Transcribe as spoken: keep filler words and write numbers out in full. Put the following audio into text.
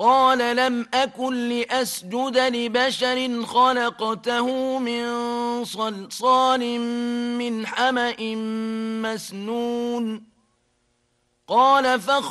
قال لم أكن لأسجد لبشر خلقته من صلصال من حمأ مسنون قال فاخرج